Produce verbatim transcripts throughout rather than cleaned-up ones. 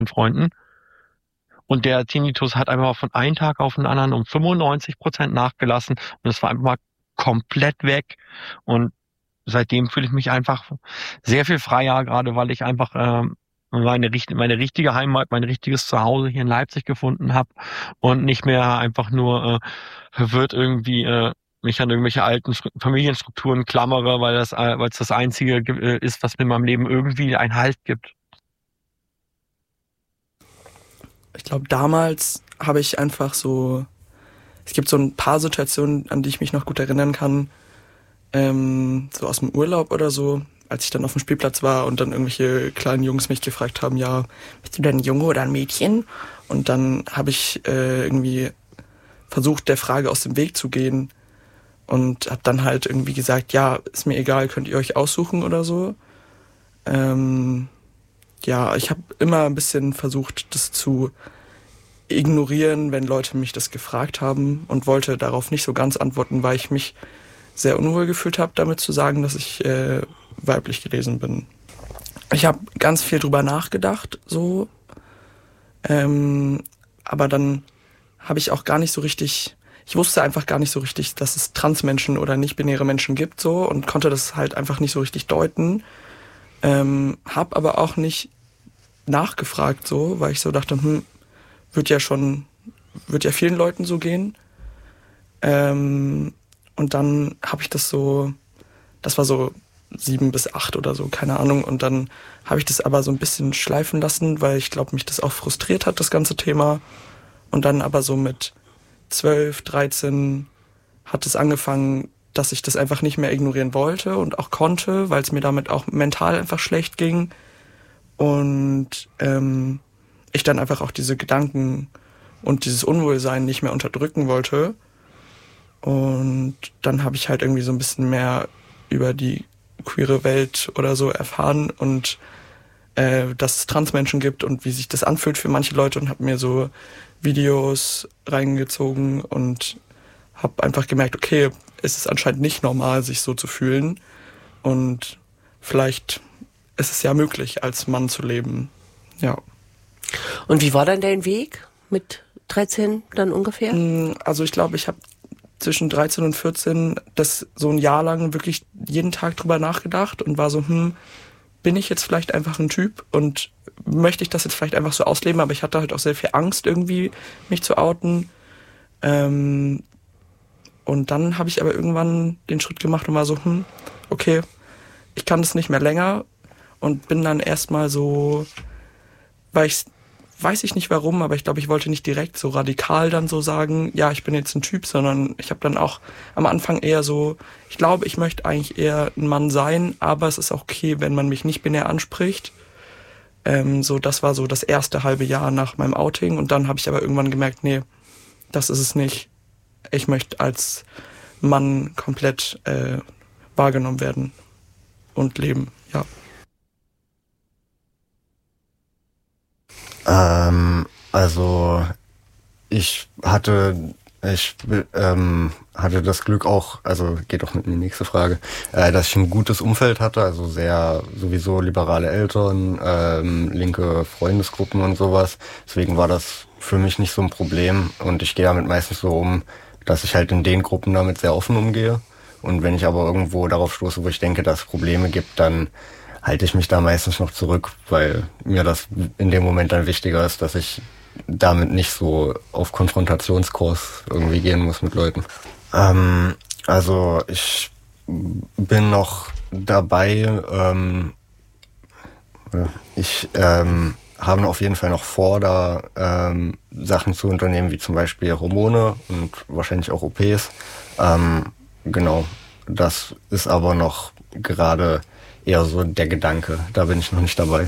Freunden. Und der Tinnitus hat einfach von einem Tag auf den anderen um fünfundneunzig Prozent nachgelassen und es war einfach mal komplett weg. Und seitdem fühle ich mich einfach sehr viel freier, gerade weil ich einfach ähm, meine, meine richtige Heimat, mein richtiges Zuhause hier in Leipzig gefunden habe und nicht mehr einfach nur äh, verwirrt irgendwie äh, mich an irgendwelche alten Familienstrukturen klammere, weil das, äh, weil es das Einzige äh, ist, was mir in meinem Leben irgendwie einen Halt gibt. Ich glaube, damals habe ich einfach so, es gibt so ein paar Situationen, an die ich mich noch gut erinnern kann, ähm, so aus dem Urlaub oder so, als ich dann auf dem Spielplatz war und dann irgendwelche kleinen Jungs mich gefragt haben, ja, bist du denn ein Junge oder ein Mädchen? Und dann habe ich äh, irgendwie versucht, der Frage aus dem Weg zu gehen und habe dann halt irgendwie gesagt, ja, ist mir egal, könnt ihr euch aussuchen oder so. Ähm, ja, ich habe immer ein bisschen versucht, das zu ignorieren, wenn Leute mich das gefragt haben und wollte darauf nicht so ganz antworten, weil ich mich sehr unwohl gefühlt habe, damit zu sagen, dass ich äh, weiblich gelesen bin. Ich habe ganz viel drüber nachgedacht, so, ähm, aber dann habe ich auch gar nicht so richtig, ich wusste einfach gar nicht so richtig, dass es Transmenschen oder nicht-binäre Menschen gibt, so, und konnte das halt einfach nicht so richtig deuten. Ähm, hab aber auch nicht nachgefragt, so, weil ich so dachte, hm, wird ja schon, wird ja vielen Leuten so gehen. Ähm, und dann habe ich das so, das war so sieben bis acht oder so, keine Ahnung. Und dann habe ich das aber so ein bisschen schleifen lassen, weil ich glaube, mich das auch frustriert hat, das ganze Thema. Und dann aber so mit zwölf, dreizehn hat es angefangen, dass ich das einfach nicht mehr ignorieren wollte und auch konnte, weil es mir damit auch mental einfach schlecht ging. Und ähm, ich dann einfach auch diese Gedanken und dieses Unwohlsein nicht mehr unterdrücken wollte. Und dann habe ich halt irgendwie so ein bisschen mehr über die queere Welt oder so erfahren und äh, dass es Transmenschen gibt und wie sich das anfühlt für manche Leute und habe mir so Videos reingezogen und habe einfach gemerkt, okay, es ist anscheinend nicht normal, sich so zu fühlen und vielleicht ist es ja möglich, als Mann zu leben. Ja. Und wie war dann dein Weg mit dreizehn dann ungefähr? Also ich glaube, ich habe zwischen dreizehn und vierzehn das so ein Jahr lang wirklich jeden Tag drüber nachgedacht und war so, hm, bin ich jetzt vielleicht einfach ein Typ und möchte ich das jetzt vielleicht einfach so ausleben, aber ich hatte halt auch sehr viel Angst irgendwie, mich zu outen. Ähm, und dann habe ich aber irgendwann den Schritt gemacht und war so, hm, okay, ich kann das nicht mehr länger und bin dann erstmal so, weil ich weiß ich nicht warum, aber ich glaube, ich wollte nicht direkt so radikal dann so sagen, ja, ich bin jetzt ein Typ, sondern ich habe dann auch am Anfang eher so, ich glaube, ich möchte eigentlich eher ein Mann sein, aber es ist auch okay, wenn man mich nicht binär anspricht. Ähm, so, das war so das erste halbe Jahr nach meinem Outing und dann habe ich aber irgendwann gemerkt, nee, das ist es nicht. Ich möchte als Mann komplett äh, wahrgenommen werden und leben, ja. Ähm, also ich hatte ich ähm, hatte das Glück auch, also geht auch mit in die nächste Frage, äh, dass ich ein gutes Umfeld hatte, also sehr sowieso liberale Eltern, ähm, linke Freundesgruppen und sowas. Deswegen war das für mich nicht so ein Problem und ich gehe damit meistens so um, dass ich halt in den Gruppen damit sehr offen umgehe. Und wenn ich aber irgendwo darauf stoße, wo ich denke, dass es Probleme gibt, dann halte ich mich da meistens noch zurück, weil mir das in dem Moment dann wichtiger ist, dass ich damit nicht so auf Konfrontationskurs irgendwie gehen muss mit Leuten. Ähm, also ich bin noch dabei, ähm, ich ähm, habe auf jeden Fall noch vor, da ähm, Sachen zu unternehmen, wie zum Beispiel Hormone und wahrscheinlich auch O Ps. Ähm, genau, das ist aber noch gerade eher so der Gedanke. Da bin ich noch nicht dabei.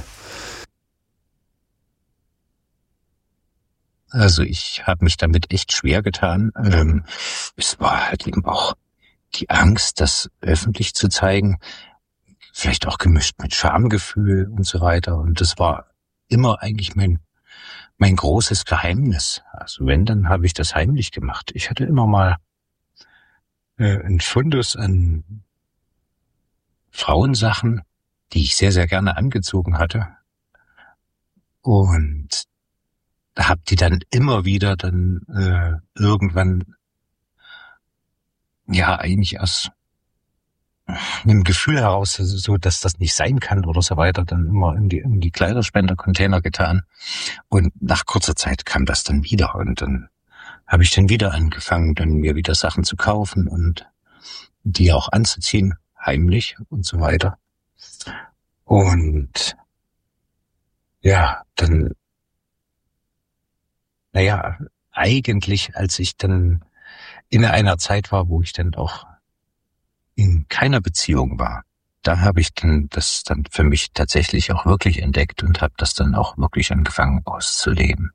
Also ich habe mich damit echt schwer getan. Ähm, es war halt eben auch die Angst, das öffentlich zu zeigen, vielleicht auch gemischt mit Schamgefühl und so weiter. Und das war immer eigentlich mein mein großes Geheimnis. Also wenn, dann habe ich das heimlich gemacht. Ich hatte immer mal äh, einen Fundus an Frauensachen, die ich sehr, sehr gerne angezogen hatte. Und hab die dann immer wieder dann äh, irgendwann, ja, eigentlich aus einem Gefühl heraus, so dass das nicht sein kann oder so weiter, dann immer in die, in die Kleiderspendercontainer getan. Und nach kurzer Zeit kam das dann wieder. Und dann habe ich dann wieder angefangen, dann mir wieder Sachen zu kaufen und die auch anzuziehen, heimlich und so weiter. Und ja, dann, naja, eigentlich, als ich dann in einer Zeit war, wo ich dann auch in keiner Beziehung war, da habe ich dann das dann für mich tatsächlich auch wirklich entdeckt und habe das dann auch wirklich angefangen auszuleben.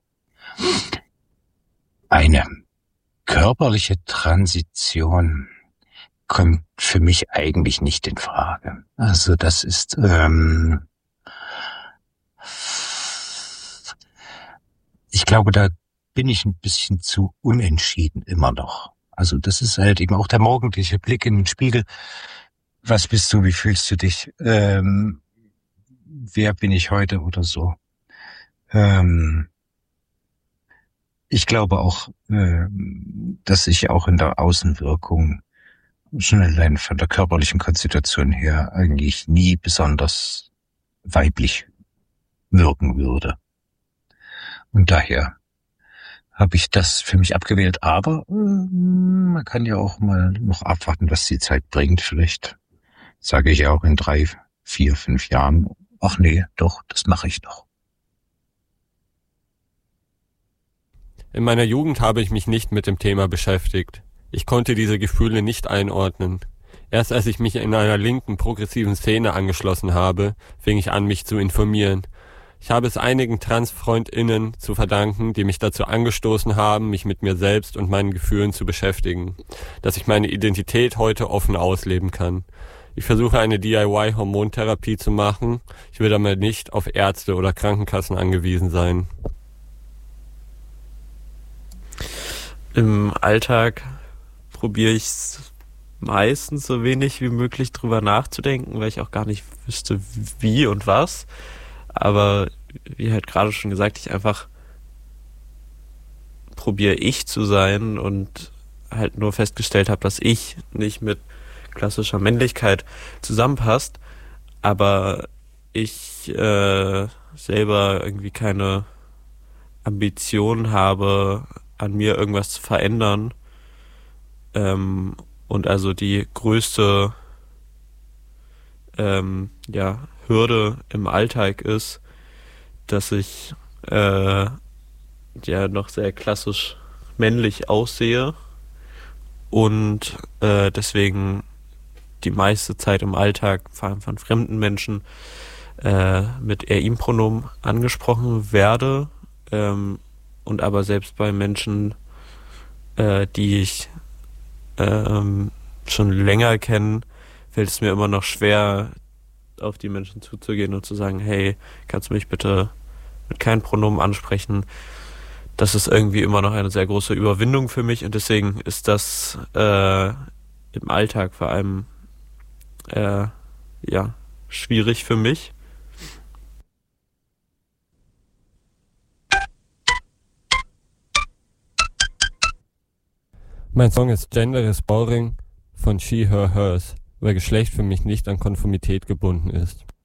Eine körperliche Transition kommt für mich eigentlich nicht in Frage. Also das ist ähm, ich glaube, da bin ich ein bisschen zu unentschieden immer noch. Also das ist halt eben auch der morgendliche Blick in den Spiegel. Was bist du? Wie fühlst du dich? Ähm, wer bin ich heute oder so? Ähm, ich glaube auch, ähm, dass ich auch in der Außenwirkung schon allein von der körperlichen Konstitution her eigentlich nie besonders weiblich wirken würde. Und daher habe ich das für mich abgewählt. Aber äh, man kann ja auch mal noch abwarten, was die Zeit bringt. Vielleicht sage ich ja auch in drei, vier, fünf Jahren, ach nee, doch, das mache ich doch. In meiner Jugend habe ich mich nicht mit dem Thema beschäftigt. Ich konnte diese Gefühle nicht einordnen. Erst als ich mich in einer linken, progressiven Szene angeschlossen habe, fing ich an, mich zu informieren. Ich habe es einigen Trans-FreundInnen zu verdanken, die mich dazu angestoßen haben, mich mit mir selbst und meinen Gefühlen zu beschäftigen, dass ich meine Identität heute offen ausleben kann. Ich versuche eine D I Y-Hormontherapie zu machen. Ich will damit nicht auf Ärzte oder Krankenkassen angewiesen sein. Im Alltag probiere ich meistens so wenig wie möglich drüber nachzudenken, weil ich auch gar nicht wüsste, wie und was. Aber wie halt gerade schon gesagt, ich einfach probiere ich zu sein und halt nur festgestellt habe, dass ich nicht mit klassischer Männlichkeit zusammenpasst, aber ich äh, selber irgendwie keine Ambition habe, an mir irgendwas zu verändern, ähm, und also die größte ähm, ja, Hürde im Alltag ist, dass ich äh, ja noch sehr klassisch männlich aussehe und äh, deswegen die meiste Zeit im Alltag, vor allem von fremden Menschen, äh, mit Er-Ihm-Pronomen angesprochen werde, ähm, und aber selbst bei Menschen, äh, die ich ähm, schon länger kenne, fällt es mir immer noch schwer, auf die Menschen zuzugehen und zu sagen, hey, kannst du mich bitte mit keinem Pronomen ansprechen? Das ist irgendwie immer noch eine sehr große Überwindung für mich und deswegen ist das äh, im Alltag vor allem äh, ja, schwierig für mich. Mein Song ist Gender is Boring von She, Her, Hers, weil Geschlecht für mich nicht an Konformität gebunden ist.